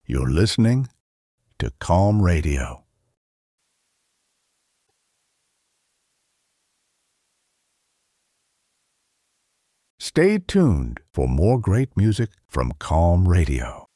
You're listening to Calm Radio. Stay tuned for more great music from Calm Radio.